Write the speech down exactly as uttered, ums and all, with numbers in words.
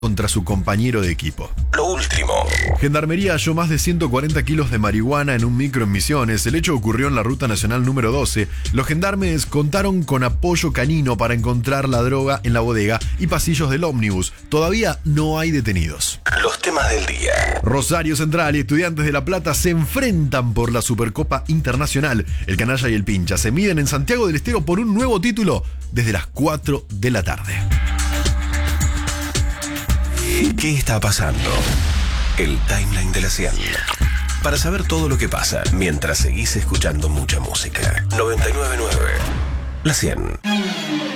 contra su compañero de equipo. Lo último. Gendarmería halló más de ciento cuarenta kilos de marihuana en un micro en Misiones. El hecho ocurrió en la ruta nacional número doce. Los gendarmes contaron con apoyo canino para encontrar la droga en la bodega y pasillos del ómnibus. Todavía no hay detenidos. Los temas del día. Rosario Central y Estudiantes de La Plata se enfrentan por la Supercopa Internacional. El Canalla y el Pincha se miden en Santiago del Estero por un nuevo título desde las cuatro de la tarde. ¿Qué está pasando? El timeline de la cien. Para saber todo lo que pasa mientras seguís escuchando mucha música. noventa y nueve punto nueve La cien.